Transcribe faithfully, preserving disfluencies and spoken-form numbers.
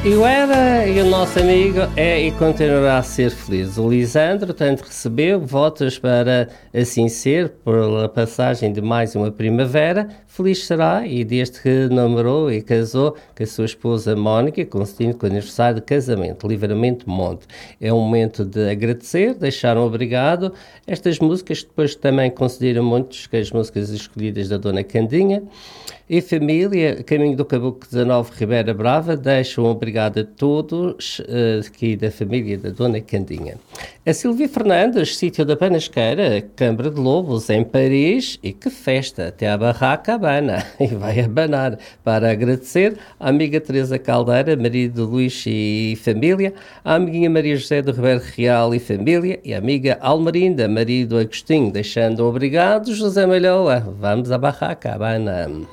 Eu era e o nosso amigo é e continuará a ser feliz. O Lisandro tanto recebeu votos para assim ser, pela passagem de mais uma primavera. Feliz será e desde que namorou e casou com a sua esposa Mónica, coincidindo com o aniversário de casamento, Livramento Monte. É um momento de agradecer, deixar um obrigado. Estas músicas depois também consideram muitos que as músicas escolhidas da Dona Candinha. E família, Caminho do Caboclo dezanove, Ribeira Brava, deixam um obrigado a todos uh, aqui da família da Dona Candinha. A Silvia Fernandes, sítio da Panasqueira, Câmara de Lobos, em Paris, e que festa, até a barraca abana, e vai abanar, para agradecer à amiga Teresa Caldeira, marido Luís e família, à amiguinha Maria José do Ribeiro Real e família, e à amiga Almerinda, marido Agostinho, deixando um obrigado, José Malhoa, vamos à barraca abana.